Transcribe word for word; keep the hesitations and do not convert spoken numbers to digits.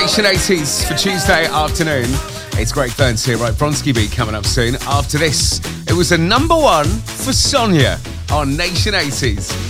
Nation eighties for Tuesday afternoon. It's Greg Burns here, right? Bronski Beat coming up soon. After this, it was a number one for Sonia on Nation eighties.